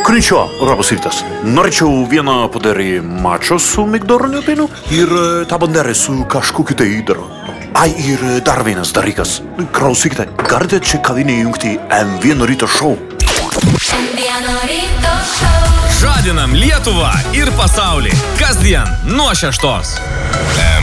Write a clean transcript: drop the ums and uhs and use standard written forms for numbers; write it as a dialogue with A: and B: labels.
A: Konnichiwa, labas rytas. Norėčiau vieną padarį mačo su migdoroniu pienu ir tą banderį su kažkokiu tai įdaru. Ai, ir dar vienas dalykas. Klausykite, galite čia kavinėje įjungti M1 ryto šou.
B: M1 ryto šou.
C: Žadinam Lietuvą ir pasaulį. Kasdien nuo 6.